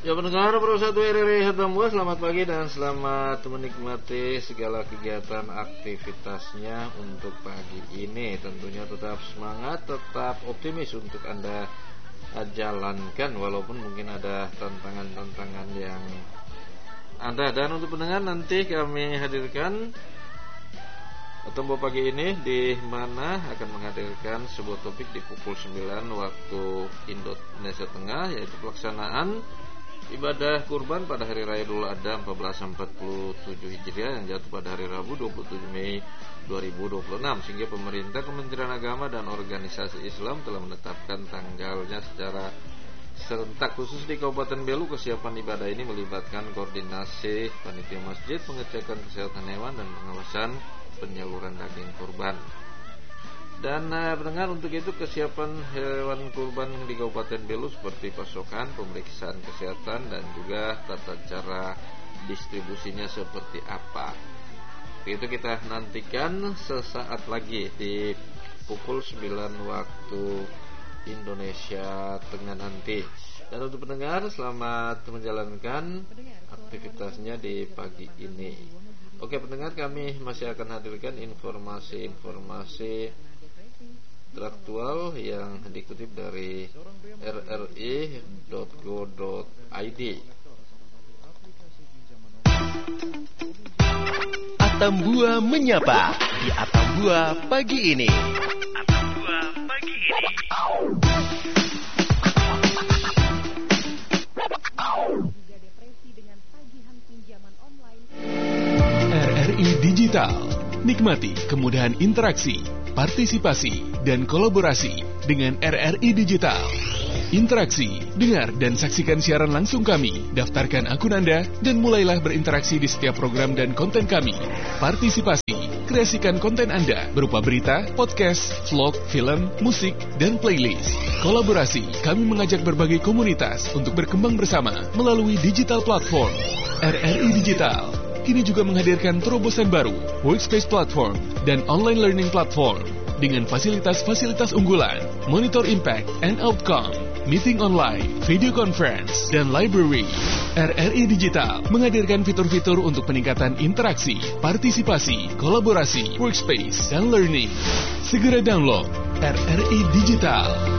Ya pendengar Pro 1 RRI Hatambua, selamat pagi dan selamat menikmati segala kegiatan aktivitasnya untuk pagi ini. Tentunya tetap semangat, tetap optimis untuk Anda jalankan walaupun mungkin ada tantangan-tantangan yang ada. Dan untuk pendengar, nanti kami hadirkan Hatambua pagi ini di mana akan menghadirkan sebuah topik di pukul 9 waktu Indonesia Tengah, yaitu pelaksanaan ibadah kurban pada Hari Raya Idul Adha 1447 Hijriah yang jatuh pada hari Rabu 27 Mei 2026, sehingga pemerintah, Kementerian Agama dan organisasi Islam telah menetapkan tanggalnya secara serentak. Khusus di Kabupaten Belu, kesiapan ibadah ini melibatkan koordinasi panitia masjid, pengecekan kesehatan hewan dan pengawasan penyaluran daging kurban. Dan pendengar, untuk itu kesiapan hewan kurban di Kabupaten Belu seperti pasokan, pemeriksaan kesehatan, dan juga tata cara distribusinya seperti apa. Itu kita nantikan sesaat lagi di pukul 9 waktu Indonesia Tengah nanti. Dan untuk pendengar, selamat menjalankan aktivitasnya di pagi ini. Oke pendengar, kami masih akan hadirkan informasi-informasi teraktual yang dikutip dari rri.go.id. Hatambua menyapa di Hatambua pagi ini. Hatambua pagi ini. RRI Digital. Nikmati kemudahan interaksi, partisipasi, dan kolaborasi dengan RRI Digital. Interaksi, dengar dan saksikan siaran langsung kami, daftarkan akun Anda, dan mulailah berinteraksi di setiap program dan konten kami. Partisipasi, kreasikan konten Anda berupa berita, podcast, vlog, film, musik, dan playlist. Kolaborasi, kami mengajak berbagai komunitas untuk berkembang bersama melalui digital platform. RRI Digital kini juga menghadirkan terobosan baru, workspace platform, dan online learning platform dengan fasilitas-fasilitas unggulan, monitor impact and outcome, meeting online, video conference, dan library. RRI Digital menghadirkan fitur-fitur untuk peningkatan interaksi, partisipasi, kolaborasi, workspace, dan learning. Segera download RRI Digital.